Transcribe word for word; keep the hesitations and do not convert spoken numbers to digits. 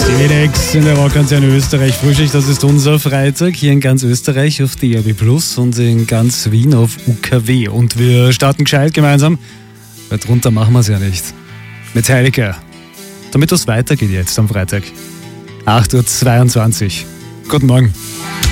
X in der Rockantenne Österreich. Frühschicht, das ist unser Freitag hier in ganz Österreich auf D A B Plus und in ganz Wien auf U K W. Und wir starten gescheit gemeinsam, weil drunter machen wir es ja nicht. Metallica. Damit es weitergeht jetzt am Freitag. acht Uhr zweiundzwanzig. Guten Morgen.